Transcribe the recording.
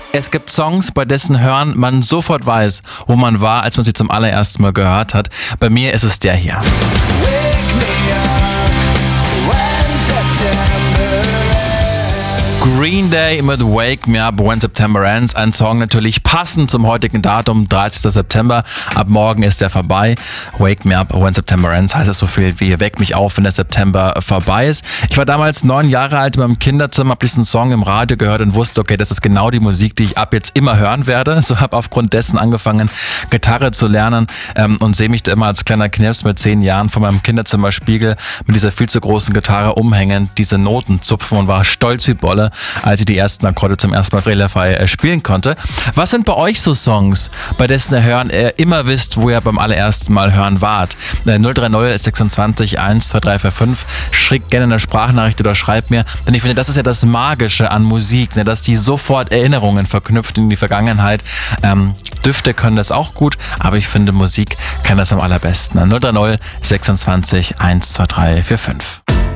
Es gibt Songs, bei dessen Hören man sofort weiß, wo man war, als man sie zum allerersten Mal gehört hat. Bei mir ist es der hier. Green Day mit Wake Me Up When September Ends. Ein Song natürlich passend zum heutigen Datum, 30. September. Ab morgen ist der vorbei. Wake Me Up When September Ends heißt es so viel wie Weck mich auf, wenn der September vorbei ist. Ich war damals 9 Jahre alt in meinem Kinderzimmer, habe diesen Song im Radio gehört und wusste, okay, das ist genau die Musik, die ich ab jetzt immer hören werde. So habe aufgrund dessen angefangen, Gitarre zu lernen und sehe mich da immer als kleiner Knirps mit 10 Jahren vor meinem Kinderzimmerspiegel mit dieser viel zu großen Gitarre umhängen, diese Noten zupfen und war stolz wie Bolle, als ich die ersten Akkorde zum ersten Mal fehlerfrei spielen konnte. Was sind bei euch so Songs, bei dessen ihr hören immer wisst, wo ihr beim allerersten Mal hören wart? 030 26 12345. Schickt gerne eine Sprachnachricht oder schreibt mir, denn ich finde, das ist ja das Magische an Musik, ne, dass die sofort Erinnerungen verknüpft in die Vergangenheit. Düfte können das auch gut, aber ich finde, Musik kann das am allerbesten. 030 26 12345.